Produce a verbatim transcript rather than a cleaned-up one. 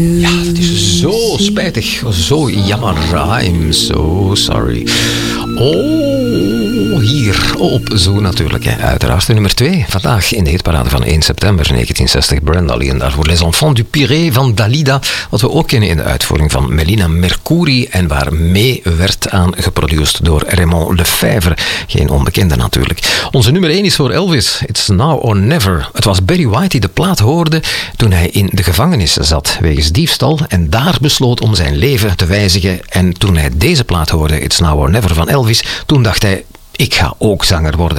Ja, het is zo spijtig, zo jammer. I'm so sorry. Oh, hier op Zo natuurlijk, hè. Uiteraard de nummer twee. Vandaag in de hitparade van één september negentien zestig. Brenda Lee en daarvoor Les Enfants du Pirée van Dalida. Wat we ook kennen in de uitvoering van Melina Mercouri en waar mee werd aan geproduceerd door Raymond Lefevre. Geen onbekende natuurlijk. Onze nummer één is voor Elvis. It's Now or Never. Het was Barry White die de plaat hoorde toen hij in de gevangenis zat wegens diefstal en daar besloot om zijn leven te wijzigen. En toen hij deze plaat hoorde, It's Now or Never van Elvis, toen dacht hij, ik ga ook zanger worden.